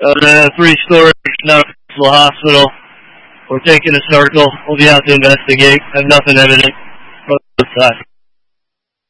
3-story, not a hospital. We're taking a circle. We'll be out to investigate. I have nothing evident from the side.